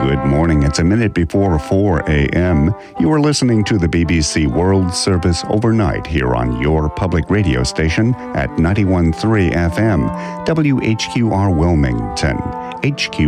Good morning. It's a minute before 4 a.m. You are listening to the BBC World Service overnight here on your public radio station at 91.3 FM, WHQR Wilmington, HQ